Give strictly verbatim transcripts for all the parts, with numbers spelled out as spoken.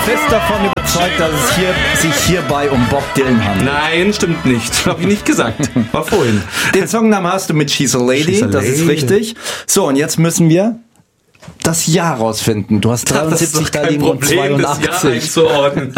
fest davon überzeugt, dass es hier, sich hierbei um Bob Dylan handelt. Nein, stimmt nicht. Habe ich nicht gesagt. War vorhin. Den Songnamen hast du mit She's a Lady, She's a das ist Lady. richtig. So, und jetzt müssen wir das Jahr rausfinden. Du hast dreiundsiebzig da liegen und zweiundachtzig. Das Jahr einzuordnen.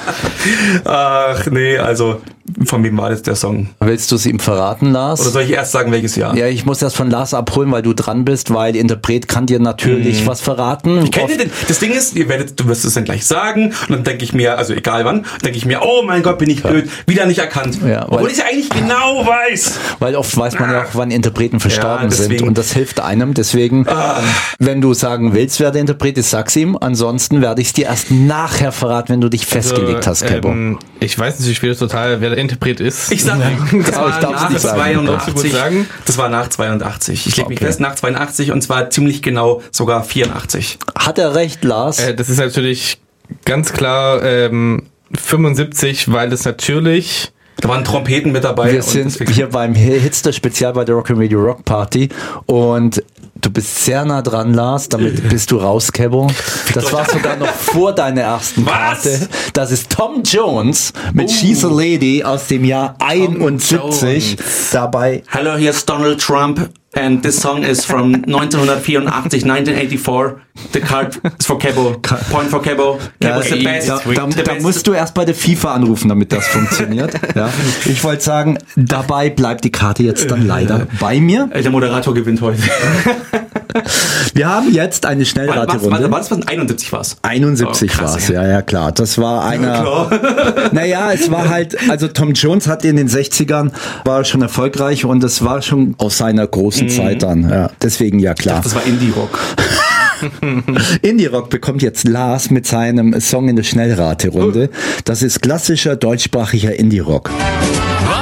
Ach nee, also von wem war das der Song? Willst du es ihm verraten, Lars? Oder soll ich erst sagen, welches Jahr? Ja, ich muss erst von Lars abholen, weil du dran bist, weil der Interpret kann dir natürlich mhm. was verraten. Ich kenne den, das Ding ist, ihr werdet, du wirst es dann gleich sagen und dann denke ich mir, also egal wann, denke ich mir, oh mein Gott, bin ich blöd, wieder nicht erkannt. Ja, obwohl ich es eigentlich genau weiß. Weil oft weiß man ja auch, wann Interpreten verstorben ja, sind und das hilft einem. Deswegen, ah. wenn du sagen willst, wer der Interpret ist, sag's ihm. Ansonsten werde ich es dir erst nachher verraten, wenn du dich festgelegt also, hast, Kebo. Ähm, ich weiß natürlich wieder total, wer der Interpret ist. Ich sag, das war nach nicht zweiundachtzig. Sagen. Das war nach zweiundachtzig. Ich leg mich Okay. fest, nach zweiundachtzig und zwar ziemlich genau sogar vierundachtzig. Hat er recht, Lars? Äh, das ist natürlich ganz klar ähm, fünfundsiebzig, weil es natürlich... Da waren Trompeten mit dabei. Wir sind hier beim Hitster-Spezial bei der Rock'n'Radio Rock Party und du bist sehr nah dran, Lars. Damit bist du raus, Kebo. Das war sogar noch vor deiner ersten Karte. Das ist Tom Jones mit uh. She's a Lady aus dem Jahr einundsiebzig. Dabei. Hallo, hier ist Donald Trump. And this song is from neunzehnhundertvierundachtzig, nineteen eighty-four. The card is for Kebo. Point for Kebo. Kebo is the best. Da, da, da musst du erst bei der FIFA anrufen, damit das funktioniert. Ja. Ich wollte sagen, dabei bleibt die Karte jetzt dann leider bei mir. Der Moderator gewinnt heute. Wir haben jetzt eine Schnellraterunde. War das was? einundsiebzig war es? einundsiebzig oh, war es, ja, ja, klar. Das war einer. Ja, naja, es war halt, also Tom Jones hat in den sechzigern, war schon erfolgreich und es war schon aus seiner großen mhm. Zeit dann. Ja, deswegen, ja, klar. Ich dachte, das war Indie-Rock. Indie-Rock bekommt jetzt Lars mit seinem Song in der Schnellraterunde. Das ist klassischer deutschsprachiger Indie-Rock.